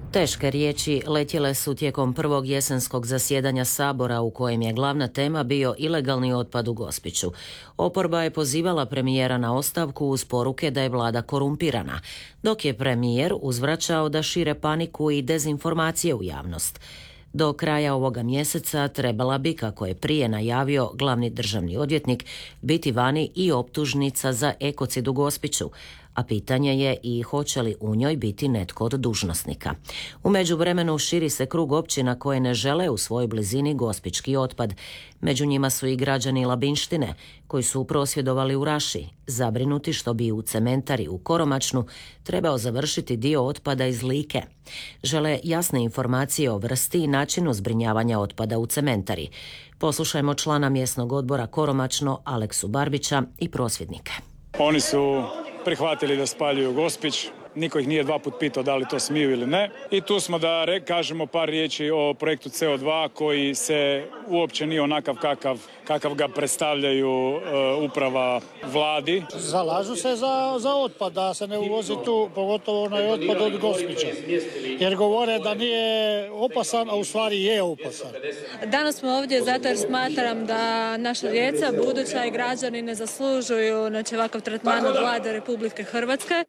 Teške riječi letjele su tijekom prvog jesenskog zasjedanja Sabora u kojem je glavna tema bio ilegalni otpad u Gospiću. Oporba je pozivala premijera na ostavku uz poruke da je vlada korumpirana, dok je premijer uzvraćao da šire paniku i dezinformacije u javnost. Do kraja ovoga mjeseca trebala bi, kako je prije najavio glavni državni odvjetnik, biti vani i optužnica za ekocid u Gospiću, a pitanje je i hoće li u njoj biti netko od dužnosnika. U međuvremenu širi se krug općina koje ne žele u svojoj blizini gospićki otpad. Među njima su i građani Labinštine, koji su prosvjedovali u Raši, zabrinuti što bi u cementari u Koromačnu trebao završiti dio otpada iz Like. Žele jasne informacije o vrsti i načinu zbrinjavanja otpada u cementari. Poslušajmo člana mjesnog odbora Koromačno Aleksu Barbića i prosvjednike. Oni su prihvatili da spaljuju Gospić, niko ih nije dva put pitao da li to smiju ili ne. I tu smo da kažemo par riječi o projektu CO2 koji se uopće nije onakav kakav ga predstavljaju uprava vladi. Zalažu se za otpad, da se ne uvozi tu, pogotovo onaj otpad od Gospića. Jer govore da nije opasan, a u stvari je opasan. Danas smo ovdje zato jer smatram da naša djeca, buduća i građani ne zaslužuju ovakav tretman od vlade Republike Hrvatske.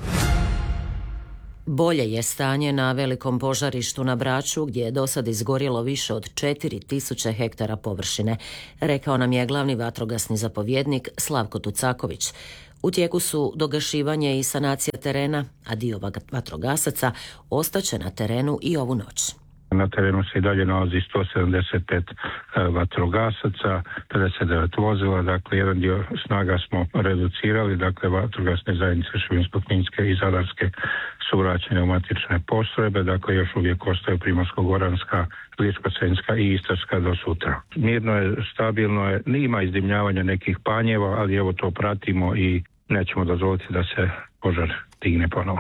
Bolje je stanje na velikom požarištu na Braču, gdje je dosad izgorjelo više od 4000 hektara površine, rekao nam je glavni vatrogasni zapovjednik Slavko Tucaković. U tijeku su dogašivanje i sanacija terena, a dio vatrogasaca ostaće na terenu i ovu noć. Na terenu se i dalje nalazi 175 vatrogasaca, 59 vozila, dakle jedan dio snaga smo reducirali, dakle vatrogasne zajednice Šibensko-kninske i Zadarske su vraćene u matične postrojbe, dakle još uvijek ostaju Primorsko-goranska, Ličko-senjska i Istarska do sutra. Mirno je, stabilno je, ima izdimljavanja nekih panjeva, ali evo to pratimo i nećemo dozvoliti da se požar digne ponovo.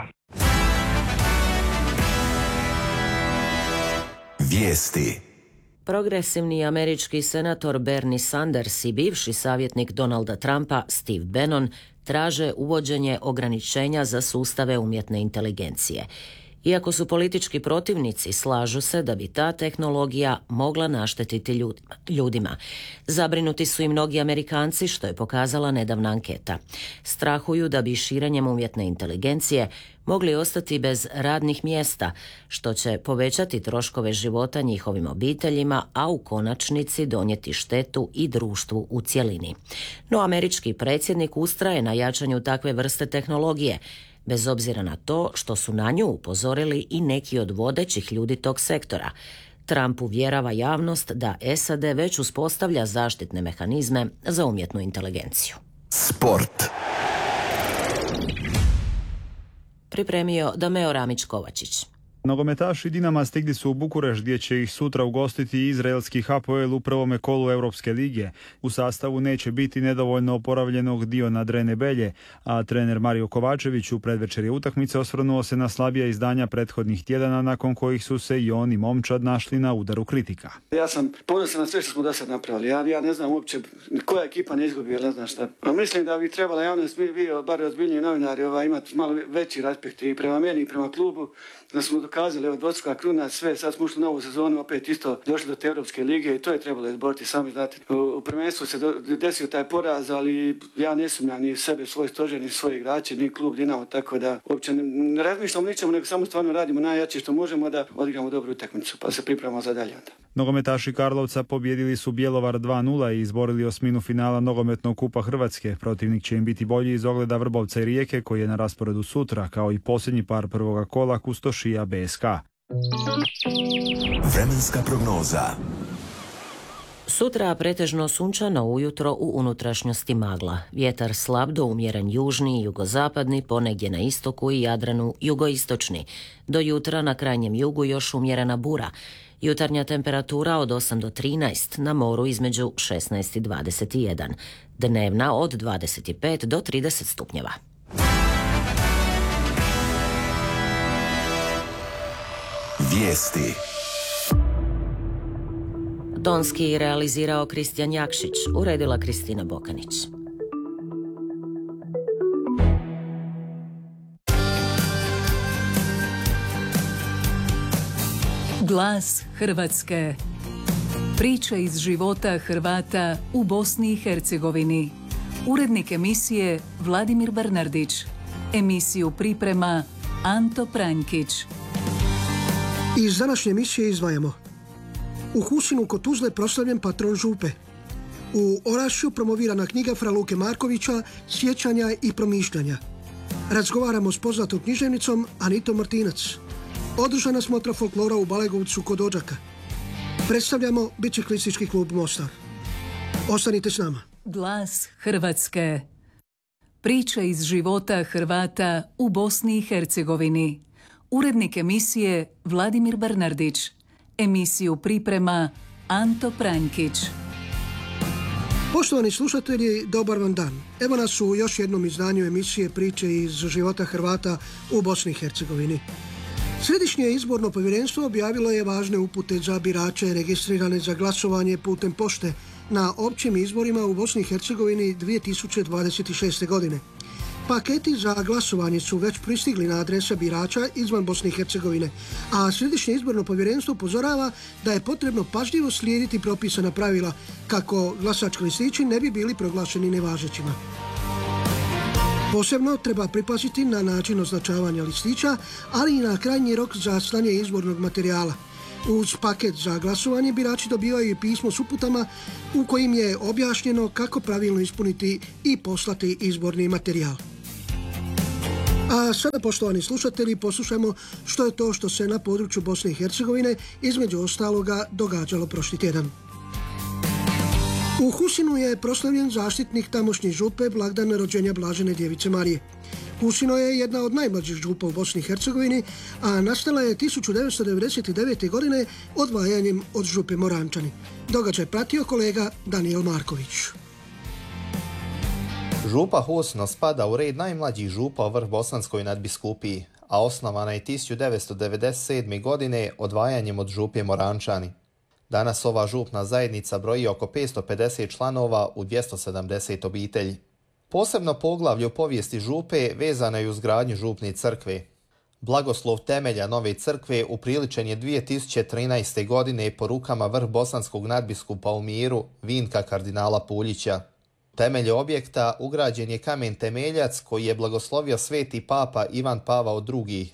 Vijesti. Progresivni američki senator Bernie Sanders i bivši savjetnik Donalda Trumpa Steve Bannon traže uvođenje ograničenja za sustave umjetne inteligencije. Iako su politički protivnici, slažu se da bi ta tehnologija mogla naštetiti ljudima. Zabrinuti su i mnogi Amerikanci, što je pokazala nedavna anketa. Strahuju da bi širenjem umjetne inteligencije mogli ostati bez radnih mjesta, što će povećati troškove života njihovim obiteljima, a u konačnici donijeti štetu i društvu u cjelini. No američki predsjednik ustraje na jačanju takve vrste tehnologije, bez obzira na to što su na nju upozorili i neki od vodećih ljudi tog sektora. Trump uvjerava javnost da SAD već uspostavlja zaštitne mehanizme za umjetnu inteligenciju. Sport. Pripremio Dameo Ramić-Kovačić. Nogometaši Dinama stigli su u Bukurešt gdje će ih sutra ugostiti izraelski Hapoel u prvome kolu Europske lige. U sastavu neće biti nedovoljno oporavljenog Diona Drene Belje, a trener Mario Kovačević u predvečerje utakmice osvrnuo se na slabija izdanja prethodnih tjedana nakon kojih su se i on i momčad našli na udaru kritika. Ja sam ponosan na sve što smo do sad napravili. Ja ne znam uopće koja ekipa ne izgubi, ne znam šta. Mislim da bi trebala javnost, vi bar ozbiljniji novinari, imati malo veći respekt i prema meni i prema klubu, da smo dokazali, evo dvostruka kruna, sve, sad smo ušli u novu sezonu, opet isto došli do te Europske lige i to je trebalo izboriti, sami znate. U prvenstvu se desio taj poraz, ali ja ne sumnjam ni sebe, svoj stožer, ni svoje igrače, ni klub Dinamo, tako da uopće ne razmišljamo ničemu, nego samo stvarno radimo najjače što možemo da odigramo dobru utakmicu, pa se pripremamo za dalje onda. Nogometaši Karlovca pobjedili su Bjelovar 2:0 i izborili osminu finala nogometnog kupa Hrvatske. Protivnik će im biti bolji iz ogleda Vrbovca i Rijeke, koji je na rasporedu sutra, kao i posljednji par prvoga kola Kustošija BSK. Vremenska prognoza. Sutra pretežno sunčano ujutro, u unutrašnjosti magla. Vjetar slab do umjeren južni i jugozapadni, ponegdje na istoku i Jadranu jugoistočni. Do jutra na krajnjem jugu još umjerena bura. Jutarnja temperatura od 8 do 13, na moru između 16 i 21. Dnevna od 25 do 30 stupnjeva. Vijesti. Tonski realizirao Kristijan Jakšić, uredila Kristina Bokanić. Glas Hrvatske. Priče iz života Hrvata u Bosni i Hercegovini. Urednik emisije Vladimir Bernardić. Emisiju priprema Anto Pranjkić. Iz današnje emisije izdvajamo: u Husinu kod Tuzle proslavljen patron župe. U Orašju promovirana knjiga Fra Luke Markovića Sjećanja i promišljanja. Razgovaramo s poznatom književnicom Anitom Martinac. Održana smotra folklora u Balegovcu kod Odžaka. Predstavljamo biciklistički klub Mostar. Ostanite s nama. Glas Hrvatske. Priče iz života Hrvata u Bosni i Hercegovini. Urednik emisije Vladimir Bernardić. Emisiju priprema Anto Pranjkić. Poštovani slušatelji, dobar vam dan. Evo nas u još jednom izdanju emisije Priče iz života Hrvata u Bosni i Hercegovini. Središnje izborno povjerenstvo objavilo je važne upute za birače registrirane za glasovanje putem pošte na općim izborima u Bosni i Hercegovini 2026. godine. Paketi za glasovanje su već pristigli na adrese birača izvan Bosne i Hercegovine, a Središnje izborno povjerenstvo upozorava da je potrebno pažljivo slijediti propisana pravila kako glasački listići ne bi bili proglašeni nevažećima. Posebno treba pripaziti na način označavanja listića, ali i na krajnji rok za slanje izbornog materijala. Uz paket za glasovanje birači dobivaju i pismo s uputama u kojim je objašnjeno kako pravilno ispuniti i poslati izborni materijal. A sada, poštovani slušatelji, poslušajmo što je to što se na području Bosne i Hercegovine između ostaloga događalo prošli tjedan. U Husinu je proslavljen zaštitnik tamošnje župe blagdan rođenja Blažene Djevice Marije. Husino je jedna od najmlađih župa u Bosni i Hercegovini, a nastala je 1999. godine odvajanjem od župe Morančani. Događaj pratio kolega Danijel Marković. Župa Husino spada u red najmlađih župa u Vrhbosanskoj nadbiskupiji, a osnovana je 1997. godine odvajanjem od župe Morančani. Danas ova župna zajednica broji oko 550 članova u 270 obitelji. Posebno poglavlje u povijesti župe vezano je uz gradnju župne crkve. Blagoslov temelja nove crkve upriličen je 2013. godine po rukama vrhbosanskog nadbiskupa u Miru, Vinka kardinala Puljića. Temelje objekta ugrađen je kamen temeljac koji je blagoslovio sveti papa Ivan Pavao II.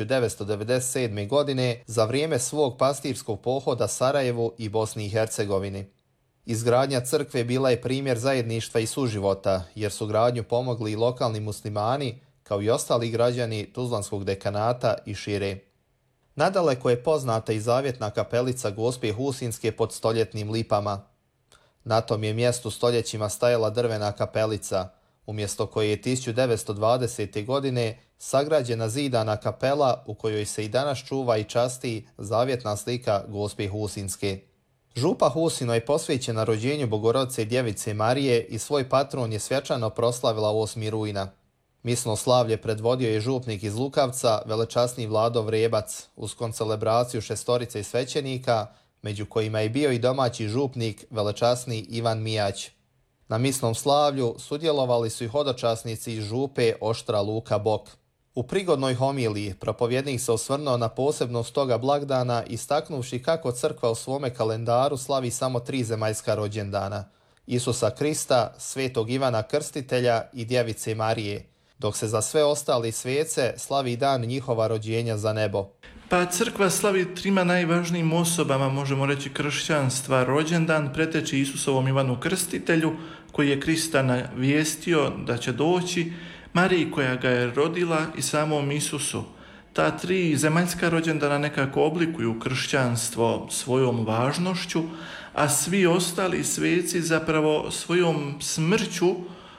1997. godine za vrijeme svog pastirskog pohoda Sarajevu i Bosni i Hercegovini. Izgradnja crkve bila je primjer zajedništva i suživota, jer su gradnju pomogli i lokalni muslimani, kao i ostali građani Tuzlanskog dekanata i šire. Nadaleko je poznata i zavjetna kapelica Gospe Husinske pod stoljetnim lipama. Na tom je mjestu stoljećima stajala drvena kapelica, umjesto koje je 1920. godine sagrađena zidana kapela u kojoj se i danas čuva i časti zavjetna slika Gospe Husinske. Župa Husino je posvećena rođenju Bogorodice Djevice Marije i svoj patron je svečano proslavila 8. rujna. Misno slavlje predvodio je župnik iz Lukavca, velečasni Vlado Vrebac, uz koncelebraciju 6 svećenika, među kojima je bio i domaći župnik, velečasni Ivan Mijać. Na misnom slavlju sudjelovali su i hodočasnici iz župe Oštra Luka Bok. U prigodnoj homiliji propovjednik se osvrnuo na posebnost toga blagdana, istaknuvši kako crkva u svome kalendaru slavi samo 3 zemaljska rođendana: Isusa Krista, Svetog Ivana Krstitelja i Djevice Marije, dok se za sve ostale svece slavi dan njihova rođenja za nebo. Pa crkva slavi 3 najvažnijim osobama, možemo reći, kršćanstva. Rođendan preteči Isusovom Ivanu Krstitelju, koji je Krista navijestio da će doći, Mariji koja ga je rodila i samom Isusu. Ta 3 zemaljska rođendana nekako oblikuju kršćanstvo svojom važnošću, a svi ostali sveci zapravo svojom smrću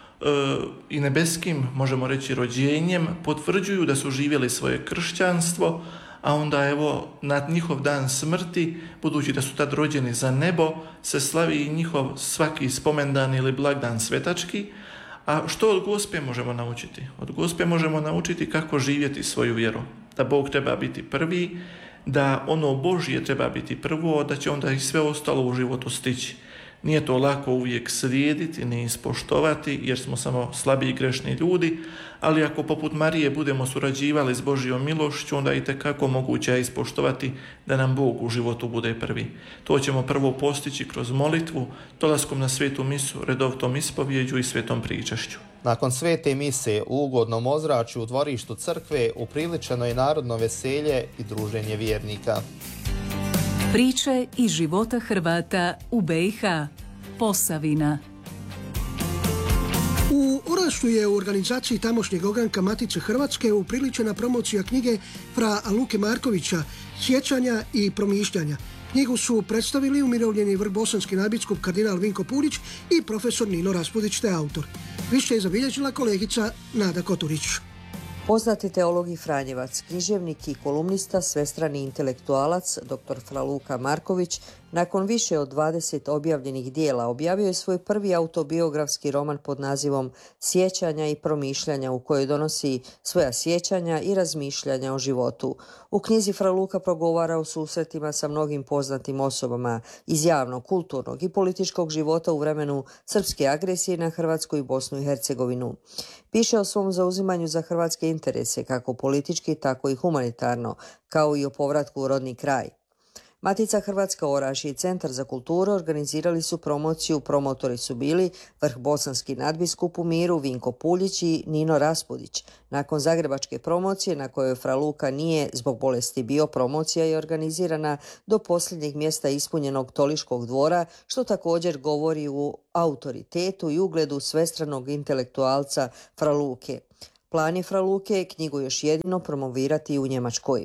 i nebeskim, možemo reći, rođenjem potvrđuju da su živjeli svoje kršćanstvo, a onda evo na njihov dan smrti, budući da su tad rođeni za nebo, se slavi i njihov svaki spomendan ili blagdan svetački. A što od Gospe možemo naučiti? Od Gospe možemo naučiti kako živjeti svoju vjeru. Da Bog treba biti prvi, da ono Božje treba biti prvo, da će onda i sve ostalo u životu stići. Nije to lako uvijek slijediti ni ispoštovati jer smo samo slabi i grešni ljudi, ali ako poput Marije budemo surađivali s Božjom milošću, onda i tekako moguće je ispoštovati da nam Bog u životu bude prvi. To ćemo prvo postići kroz molitvu, dolaskom na svetu misu, redovitom ispovjeđu i svetom pričašću. Nakon svete mise u ugodnom ozračju u dvorištu crkve upriličeno je narodno veselje i druženje vjernika. Priče iz života Hrvata u BiH. Posavina. U Oraštu je u organizaciji tamošnjeg ogranka Matice Hrvatske upriličena promocija knjige fra Luke Markovića Sjećanja i promišljanja. Knjigu su predstavili umirovljeni vrhbosanski nadbiskup kardinal Vinko Pulić i profesor Nino Raspudić te autor. Više je zabilježila kolegica Nada Koturić. Poznati teolog i franjevac, književnik i kolumnista, svestrani intelektualac, dr. fra Luka Marković, nakon više od 20 objavljenih dijela objavio je svoj prvi autobiografski roman pod nazivom Sjećanja i promišljanja, u kojoj donosi svoja sjećanja i razmišljanja o životu. U knjizi fra Luka progovara o susretima sa mnogim poznatim osobama iz javnog, kulturnog i političkog života u vremenu srpske agresije na Hrvatsku i Bosnu i Hercegovinu. Piše o svom zauzimanju za hrvatske interese, kako politički, tako i humanitarno, kao i o povratku u rodni kraj. Matica Hrvatska Orašje i Centar za kulturu organizirali su promociju. Promotori su bili vrhbosanski nadbiskup u miru Vinko Puljić i Nino Raspudić. Nakon zagrebačke promocije, na kojoj fra Luka nije zbog bolesti bio, promocija je organizirana do posljednjeg mjesta ispunjenog Toliškog dvora, što također govori u autoritetu i ugledu svestranog intelektualca fra Luke. Plan je fra Luke knjigu još jedino promovirati u Njemačkoj.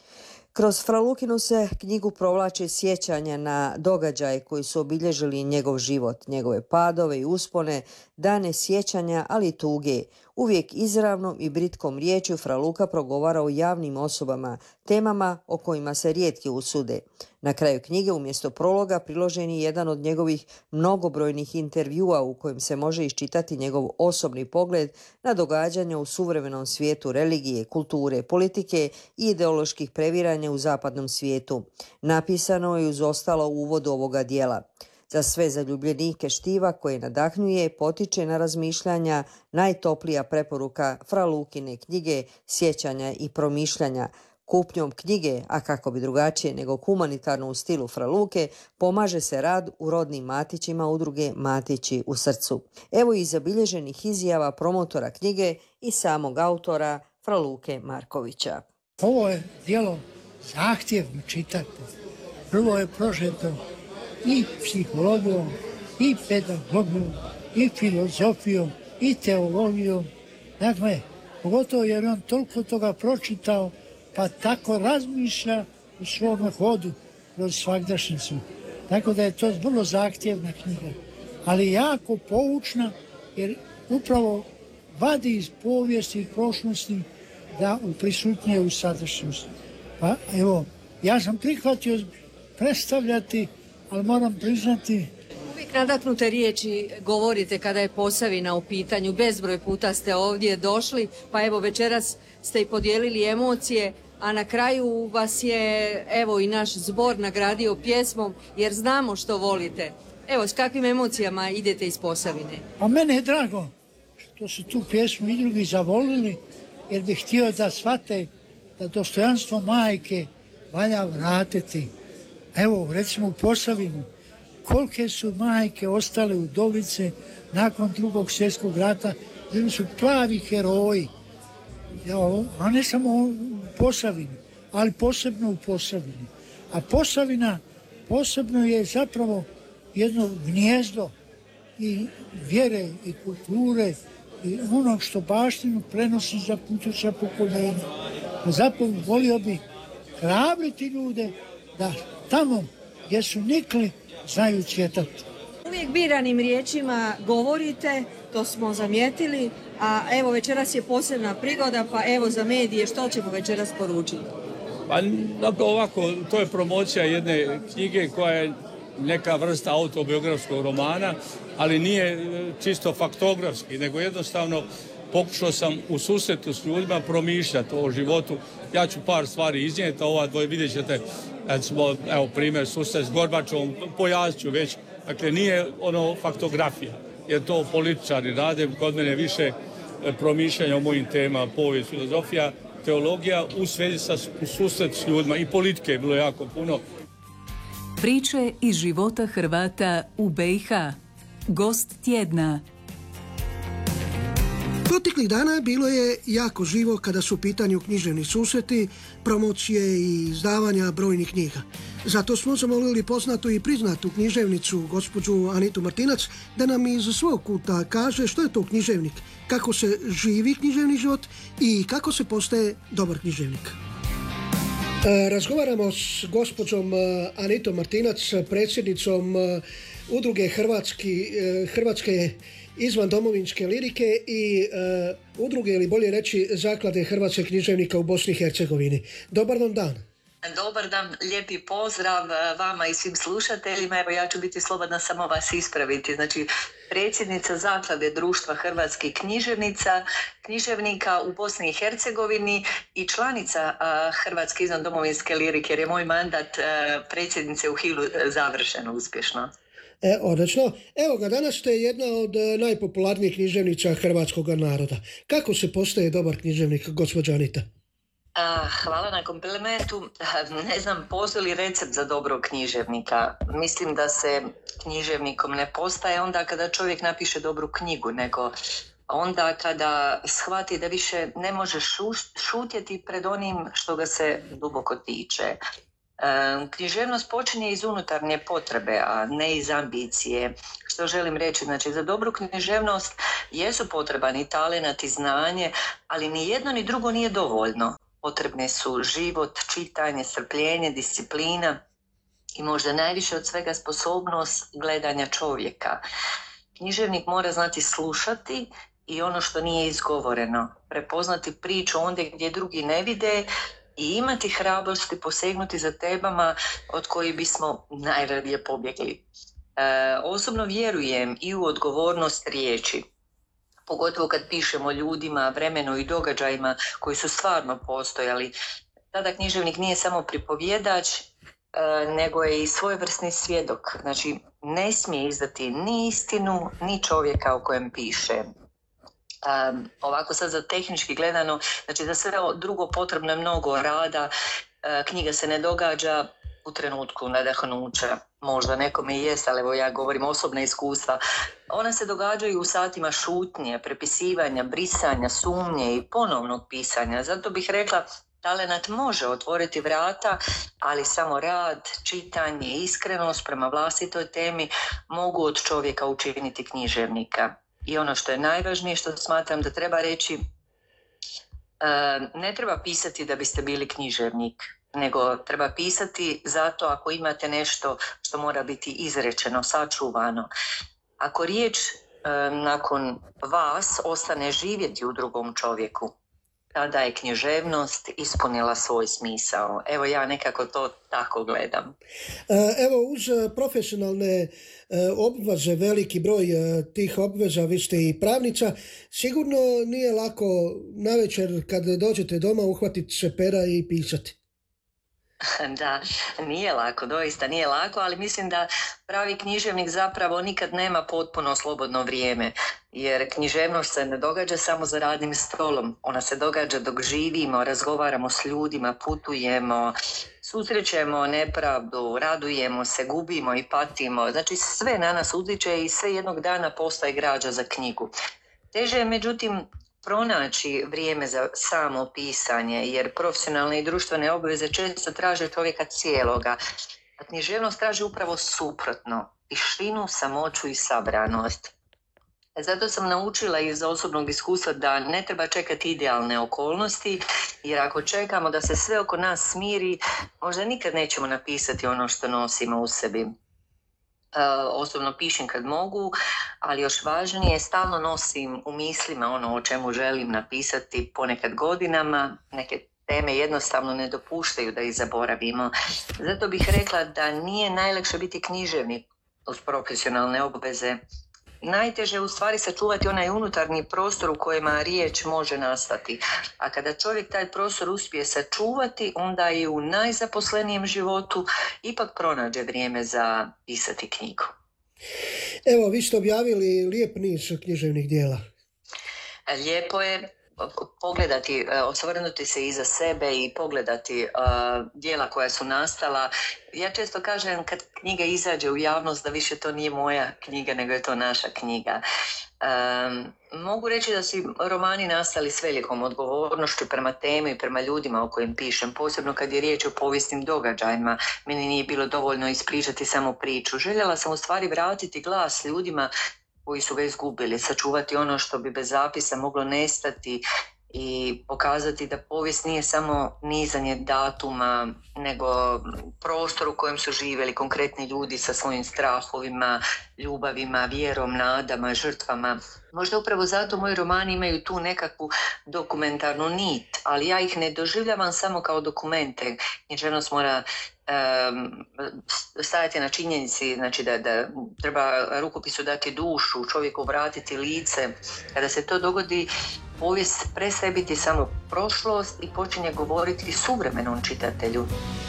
Kroz fra Lukinu se knjigu provlače sjećanja na događaje koji su obilježili njegov život, njegove padove i uspone, dane sjećanja, ali i tuge. Uvijek izravnom i britkom riječju fra Luka progovara o javnim osobama, temama o kojima se rijetki usude. Na kraju knjige umjesto prologa priložen je jedan od njegovih mnogobrojnih intervjua u kojem se može iščitati njegov osobni pogled na događanja u suvremenom svijetu religije, kulture, politike i ideoloških previranja u zapadnom svijetu. Napisano je uz ostalo u uvodu ovoga dijela. Za sve zaljubljenike štiva koje nadahnjuje, potiče na razmišljanja, najtoplija preporuka fra Lukine knjige Sjećanja i promišljanja. Kupnjom knjige, a kako bi drugačije nego humanitarno u stilu fra Luke, pomaže se rad u rodnim matićima udruge Matići u srcu. Evo i zabilježenih izjava promotora knjige i samog autora fra Luke Markovića. Ovo je djelo zahtjevno čitati. Prvo je prožeto i psihologijom, i pedagogijom, i filozofijom, i teologijom. Dakle, pogotovo jer on toliko toga pročitao, pa tako razmišlja u svome hodu kroz svagdašnjicu. Tako da je to vrlo zahtjevna knjiga, ali jako poučna jer upravo vadi iz povijesti i prošlosti da uprisutnije u sadašnjosti. Pa evo, ja sam prihvatio predstavljati, ali moram priznati... Uvijek nadahnute riječi govorite kada je Posavina u pitanju. Bezbroj puta ste ovdje došli, pa evo večeras ste i podijelili emocije, a na kraju vas je evo i naš zbor nagradio pjesmom, jer znamo što volite. Evo, s kakvim emocijama idete iz Posavine? Pa mene je drago što su tu pjesmu i drugi zavolili, jer bih htio da shvate da dostojanstvo majke valja vratiti. Evo, recimo u Posavinu, kolike su majke ostale udovice nakon Drugog svjetskog rata, bili su pravi heroji. A ne samo u Posavini, ali posebno u Posavini. A Posavina posebno je zapravo jedno gnijezdo i vjere i kulture i onog što baštinu prenosi za buduća pokoljenja. Zapravo volio bih hrabriti ljude da tamo gdje su nikli znaju cvjetati. Uvijek biranim riječima govorite, to smo zamijetili, a evo večeras je posebna prigoda, pa evo za medije što ćemo večeras poručiti? Pa ovako, to je promocija jedne knjige koja je neka vrsta autobiografskog romana, ali nije čisto faktografski, nego jednostavno pokušao sam u susretu s ljudima promišljati o životu. Ja ću par stvari iznijeti, ova dvoje vidjet ćete, recimo, evo primjer susret s Gorbačovom, pojasnit ću već Dakle, nije ono faktografija, jer to političari rade, kod mene više promišljanja o mojim temama, povijest, filozofija, teologija u svezi sa susret s ljudima i politike je bilo jako puno. Priče iz života Hrvata u BiH. Gost tjedna. Proteklih dana bilo je jako živo kada su u pitanju književni susreti, promocije i izdavanja brojnih knjiga. Zato smo zamolili poznatu i priznatu književnicu, gospođu Anitu Martinac, da nam iz svog kuta kaže što je to književnik, kako se živi književni život i kako se postaje dobar književnik. Razgovaramo s gospođom Anitom Martinac, predsjednicom udruge Hrvatske izvan domovinske lirike i udruge, ili bolje reći Zaklade hrvatskih književnika u Bosni i Hercegovini. Dobar vam dan. Dobar dan, lijepi pozdrav vama i svim slušateljima. Evo, ja ću biti slobodna samo vas ispraviti. Znači, predsjednica Zaklade društva hrvatskih književnika u Bosni i Hercegovini i članica Hrvatske izvan domovinske lirike, jer je moj mandat predsjednice u Hilu završen uspješno. Odlično. Evo ga, danas ste jedna od najpopularnijih književnica hrvatskog naroda. Kako se postaje dobar književnik, gospođa Anita? Hvala na komplimentu. Ne znam, postoji li recept za dobrog književnika. Mislim da se književnikom ne postaje onda kada čovjek napiše dobru knjigu, nego onda kada shvati da više ne može šutjeti pred onim što ga se duboko tiče. Književnost počinje iz unutarnje potrebe, a ne iz ambicije. Što želim reći? Znači, za dobru književnost jesu potreban i talenat i znanje, ali ni jedno ni drugo nije dovoljno. Potrebne su život, čitanje, strpljenje, disciplina i možda najviše od svega sposobnost gledanja čovjeka. Književnik mora znati slušati i ono što nije izgovoreno, prepoznati priču ondje gdje drugi ne vide i imati hrabrosti posegnuti za temama od kojih bismo najradije pobjegli. Osobno vjerujem i u odgovornost riječi, pogotovo kad pišemo o ljudima, vremenu i događajima koji su stvarno postojali. Tada književnik nije samo pripovjedač, nego je i svojevrsni svjedok. Znači, ne smije izdati ni istinu, ni čovjeka o kojem piše. Ovako sad za tehnički gledano, znači za sve drugo potrebno je mnogo rada, knjiga se ne događa u trenutku nadahnuća, možda nekome i jest, ali evo ja govorim osobna iskustva. Ona se događaju u satima šutnje, prepisivanja, brisanja, sumnje i ponovnog pisanja. Zato bih rekla, talenat može otvoriti vrata, ali samo rad, čitanje i iskrenost prema vlastitoj temi mogu od čovjeka učiniti književnika. I ono što je najvažnije, što smatram da treba reći, ne treba pisati da biste bili književnik, nego treba pisati zato ako imate nešto što mora biti izrečeno, sačuvano. Ako riječ nakon vas ostane živjeti u drugom čovjeku, tada je književnost ispunila svoj smisao. Evo, ja nekako to tako gledam. Evo, uz profesionalne obveze, veliki broj tih obveza, vi ste i pravnica, sigurno nije lako navečer kad dođete doma uhvatiti se pera i pisati. Da, nije lako, doista nije lako, ali mislim da pravi književnik zapravo nikad nema potpuno slobodno vrijeme, jer književnost se ne događa samo za radnim stolom, ona se događa dok živimo, razgovaramo s ljudima, putujemo, susrećemo nepravdu, radujemo se, gubimo i patimo, znači sve na nas utječe i sve jednog dana postaje građa za knjigu. Teže je međutim pronaći vrijeme za samo pisanje, jer profesionalne i društvene obveze često traže čovjeka cijeloga. A književnost traži upravo suprotno, tišinu, samoću i sabranost. Zato sam naučila iz osobnog iskustva da ne treba čekati idealne okolnosti, jer ako čekamo da se sve oko nas smiri, možda nikad nećemo napisati ono što nosimo u sebi. Osobno pišem kad mogu, ali još važnije, stalno nosim u mislima ono o čemu želim napisati ponekad godinama. Neke teme jednostavno ne dopuštaju da ih zaboravimo. Zato bih rekla da nije najlakše biti književnik uz profesionalne obveze. Najteže je u stvari sačuvati onaj unutarnji prostor u kojima riječ može nastati. A kada čovjek taj prostor uspije sačuvati, onda i u najzaposlenijem životu ipak pronađe vrijeme za pisati knjigu. Evo, vi ste objavili lijep niz književnih dijela. Lijepo je pogledati, osvrnuti se iza sebe i pogledati djela koja su nastala. Ja često kažem kad knjiga izađe u javnost da više to nije moja knjiga nego je to naša knjiga. Mogu reći da su romani nastali s velikom odgovornošću prema temi i prema ljudima o kojim pišem, posebno kad je riječ o povijesnim događajima. Meni nije bilo dovoljno ispričati samo priču. Željela sam u stvari vratiti glas ljudima koji su ga izgubili, sačuvati ono što bi bez zapisa moglo nestati i pokazati da povijest nije samo nizanje datuma, nego prostor u kojem su živjeli konkretni ljudi sa svojim strahovima, ljubavima, vjerom, nadama, žrtvama. Možda upravo zato moji romani imaju tu nekakvu dokumentarnu nit, ali ja ih ne doživljavam samo kao dokumente. Književnost mora stajati na činjenici, znači da treba rukopisu dati dušu, čovjeku vratiti lice. Kada se to dogodi, povijest prestaje biti samo prošlost i počinje govoriti suvremenom čitatelju.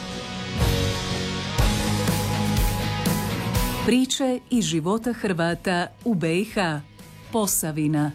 Priče iz života Hrvata u BiH. Posavina.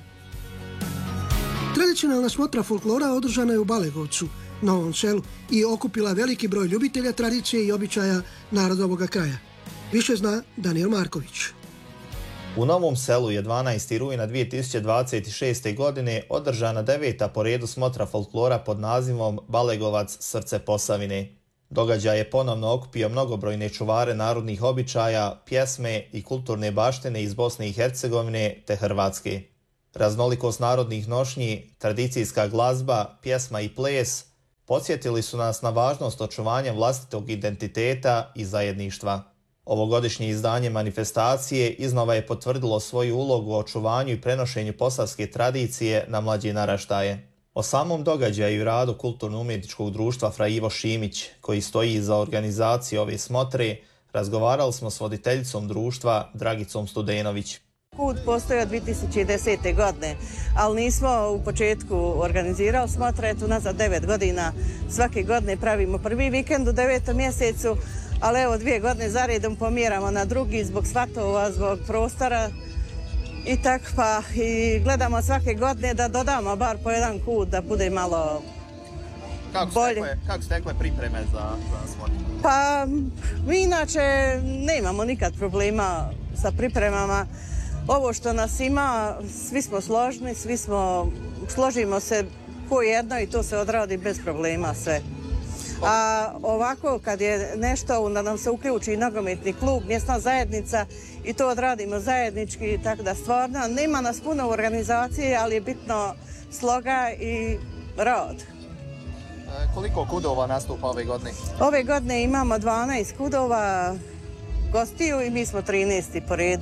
Tradicionalna smotra folklora održana je u Balegovcu, Novom Selu, i okupila veliki broj ljubitelja tradicije i običaja naroda ovoga kraja. Više zna Danijel Marković. U Novom Selu je 12. rujna 2026. godine održana 9. po redu smotra folklora pod nazivom Balegovac srce Posavine. Događaj je ponovno okupio mnogobrojne čuvare narodnih običaja, pjesme i kulturne baštine iz Bosne i Hercegovine te Hrvatske. Raznolikost narodnih nošnji, tradicijska glazba, pjesma i ples podsjetili su nas na važnost očuvanja vlastitog identiteta i zajedništva. Ovogodišnje izdanje manifestacije iznova je potvrdilo svoju ulogu u očuvanju i prenošenju posavske tradicije na mlađe naraštaje. O samom događaju i radu Kulturno-umjetničkog društva Fra Ivo Šimić, koji stoji za organizaciju ove smotre, razgovarali smo s voditeljicom društva Dragicom Studenović. Kud postoji od 2010. godine, ali nismo u početku organizirali smotre, tu nazad 9 godina. Svake godine pravimo prvi vikend u 9. mjesecu, ali evo 2 godine zaredom pomjeramo na drugi zbog svatova, zbog prostora i tako pa i gledamo svake godine da dodamo bar po jedan kut da bude malo bolje. Kako ste tekle pripreme za smotru? Pa mi inače nemamo nikad problema sa pripremama. Ovo što nas ima, svi smo složni, složimo se po jedno i to se odradi bez problema sve. A ovako kad je nešto, onda nam se uključi nogometni klub, mjesna zajednica i to odradimo zajednički, tako da stvarno nema nas puno u organizaciji, ali je bitno sloga i rad. Koliko kudova nastupa ove godine? Ove godine imamo 12 kudova gostiju i mi smo 13. po redu.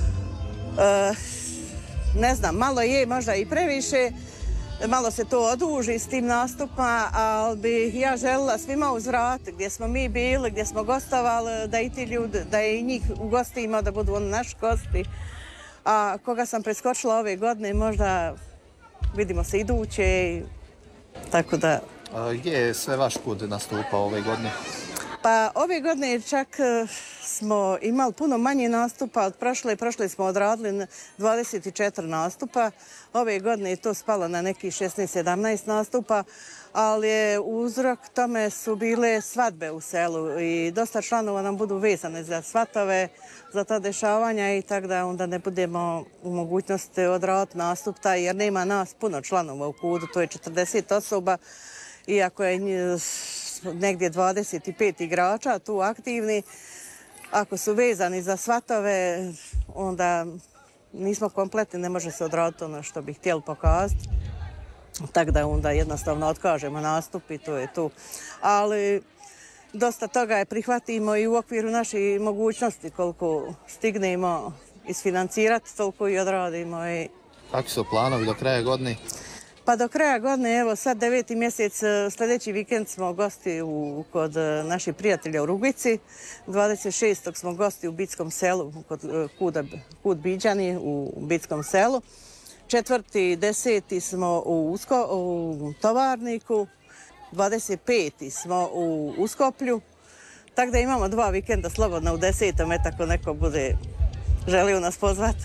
Ne znam, malo je možda i previše, malo se to oduži s tim nastupima, ali bih ja željela svima uzvratiti gdje smo mi bili, gdje smo gostovali, da i ti ljudi, da i njih ugostimo, da budu oni naši gosti. A koga sam preskočila ove godine, možda vidimo se iduće, tako da... Gdje je sve vaš kud nastupa ove godine? Pa ove godine čak smo imali puno manje nastupa od prošle smo odradili 24 nastupa, ove godine je to spalo na nekih 16-17 nastupa, ali je uzrok tome su bile svadbe u selu i dosta članova nam budu vezane za svatove, za ta dešavanja i tako da onda ne budemo u mogućnosti odraditi nastup taj jer nema nas puno članova u kudu, to je 40 osoba, iako je negdje 25 igrača tu aktivni. Ako su vezani za svatove, onda nismo kompletni, ne može se odraditi ono što bi htjeli pokazati. Tako da onda jednostavno otkažemo nastup i to je tu. Ali dosta toga je prihvatimo i u okviru naših mogućnosti koliko stignemo isfinancirati, toliko i odradimo. Kakvi su planovi do kraja godine? Pa do kraja godine, evo sad 9. mjesec, sljedeći vikend smo gosti kod naših prijatelja u Rugvici. 26. smo gosti u Bitskom selu, kod Kud Biđani u Bitskom selu. 4. 10. smo u Tovarniku. 25. smo u Uskoplju. Tako da imamo 2 vikenda slobodno u 10. tako neko bude želiju nas pozvati.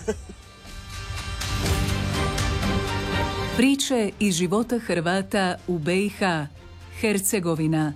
Priče iz života Hrvata u BiH, Hercegovina.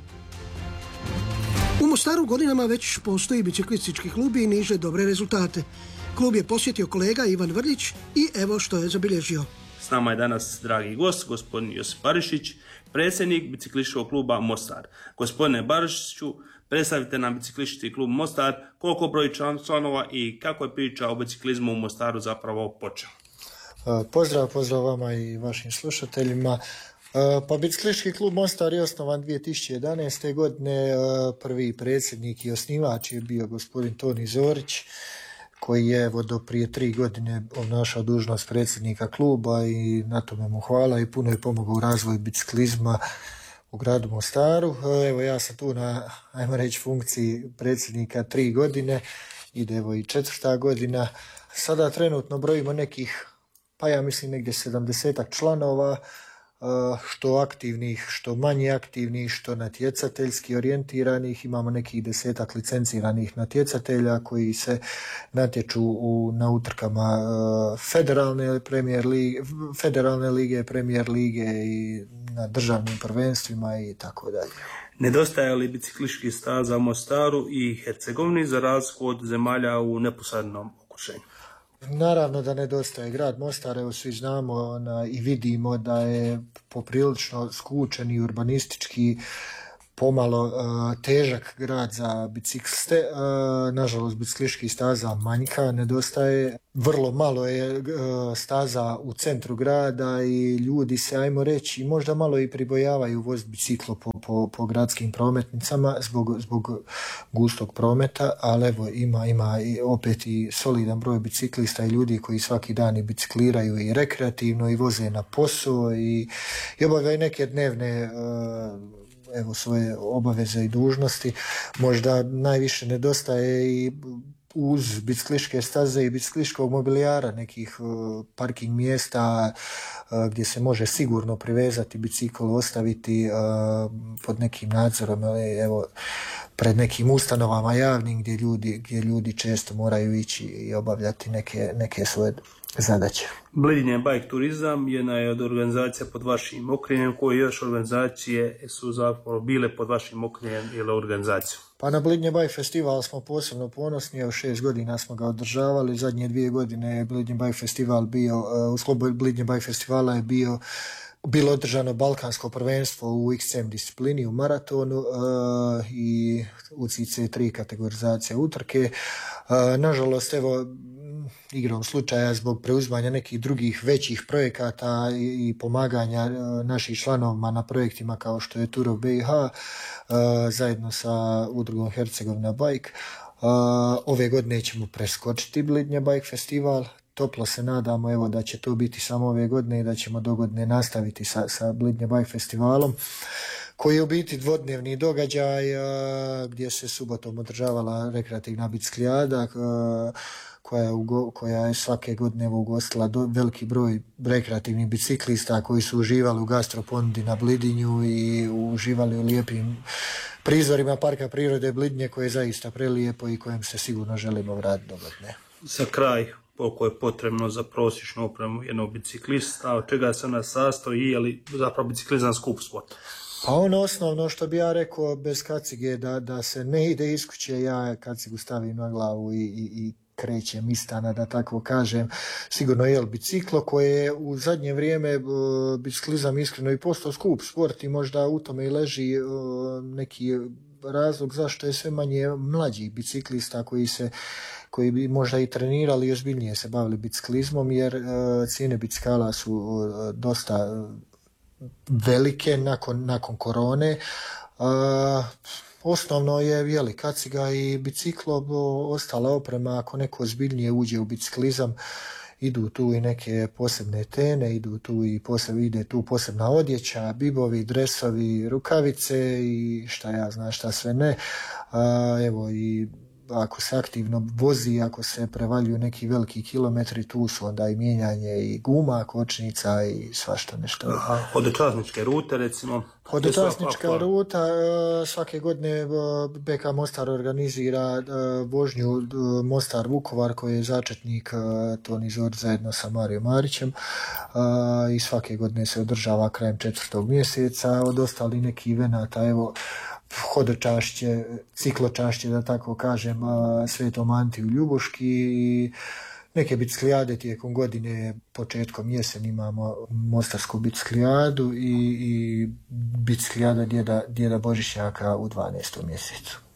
U Mostaru godinama već postoji biciklistički klub i niže dobre rezultate. Klub je posjetio kolega Ivan Vrlić i evo što je zabilježio. S nama je danas dragi gost, gospodin Josip Barišić, predsjednik biciklističkog kluba Mostar. Gospodine Barišiću, predstavite nam biciklistički klub Mostar, koliko broji članova i kako je priča o biciklizmu u Mostaru zapravo počela. Pozdrav vama i vašim slušateljima. Pa biciklistički klub Mostar je osnovan 2011. godine. Prvi predsjednik i osnivač je bio gospodin Toni Zorić, koji je do prije 3 godine obnašao dužnost predsjednika kluba i na tome mu hvala i puno je pomogao u razvoju biciklizma u gradu Mostaru. Evo ja sam tu na, ajmo reći, funkciji predsjednika 3 godine, ide evo i 4. godina. Sada trenutno brojimo nekih, pa ja mislim negdje 70-ak članova, što aktivnih, što manje aktivnih, što natjecateljski orijentiranih. Imamo nekih 10-ak licenciranih natjecatelja koji se natječu na utrkama federalne lige, premijer lige i na državnim prvenstvima i tako dalje. Nedostaje li biciklističkih staza u Mostaru i Hercegovini za razliku od zemalja u neposrednom okruženju? Naravno da nedostaje. Grad Mostar, evo svi znamo i vidimo da je poprilično skučen i urbanistički pomalo težak grad za bicikliste. Nažalost, biciklističkih staza manjka, nedostaje. Vrlo malo je staza u centru grada i ljudi se, ajmo reći, možda malo i pribojavaju voziti biciklo po gradskim prometnicama zbog gustog prometa, ali evo ima i opet i solidan broj biciklista i ljudi koji svaki dan i bicikliraju i rekreativno i voze na posao i obavljaju neke dnevne evo svoje obaveze i dužnosti. Možda najviše nedostaje i uz biciklističke staze i biciklističkog mobilijara, nekih parking mjesta gdje se može sigurno privezati bicikl, ostaviti pod nekim nadzorom, evo pred nekim ustanovama javnim gdje ljudi često moraju ići i obavljati neke svoje zadaće. Blidinje Bike Turizam jedna je od organizacija pod vašim okriljem, koje još organizacije su zapravo bile pod vašim okriljem ili organizacijom? Pa na Blidinje Bike Festival smo posebno ponosni, evo 6 godina smo ga održavali, zadnje 2 godine je Blidinje Bike Festival bio, u sklopu Blidinje Bike Festivala je bilo održano balkansko prvenstvo u XCM disciplini u maratonu i UCC 3 kategorizacije utrke. Nažalost, evo, igrom slučaja zbog preuzimanja nekih drugih većih projekata i pomaganja naših članovima na projektima kao što je Tour of BiH zajedno sa udrugom Hercegovina Bike. Ove godine ćemo preskočiti Blidinje Bike Festival. Toplo se nadamo evo da će to biti samo ove godine i da ćemo dogodine nastaviti sa Blidinje Bike Festivalom, koji je u biti dvodnevni događaj gdje se subotom održavala rekreativna biciklijada koja je svake godine ugostila veliki broj rekreativnih biciklista koji su uživali u gastroponudi na Blidinju i uživali u lijepim prizorima Parka prirode Blidinje, koje je zaista prelijepo i kojem se sigurno želimo vratiti dogodine. Za kraj, koliko je potrebno za prosječnu opremu jednog biciklista, od čega se ona sastoji, je li zapravo biciklizam skup sport? Pa ono osnovno što bi ja rekao, bez kacige da se ne ide iz kuće, ja kacigu stavim na glavu i krećem istana, da tako kažem. Sigurno je biciklo koje je u zadnje vrijeme biciklizam iskreno i postao skup sport i možda u tome i leži neki razlog zašto je sve manje mlađih biciklista koji bi možda i trenirali i ozbiljnije se bavili biciklizmom, jer cijene bicikala su dosta velike nakon korone. Osnovno je kaciga i biciklo, ostala oprema, ako neko ozbiljnije uđe u biciklizam, idu tu i neke posebne tene, ide tu posebna odjeća, bibovi, dresovi, rukavice i šta sve ne. Evo i ako se aktivno vozi, ako se prevaljuju neki veliki kilometri, tu su onda i mijenjanje i guma, kočnica i svašta nešto. Hodočasničke rute recimo? Hodočasnička ruta, svake godine BK Mostar organizira vožnju Mostar-Vukovar koji je začetnik Toni Zor zajedno sa Marijom Marićem i svake godine se održava krajem 4. mjeseca. Od ostali neki evenata, evo, hodočašće, cikločašće, da tako kažem, Svetom Antiju Ljubuški, neke biciklijade tijekom godine, početkom jesen imamo mostarsku biciklijadu i biciklijada djeda Božićnjaka u 12. mjesecu.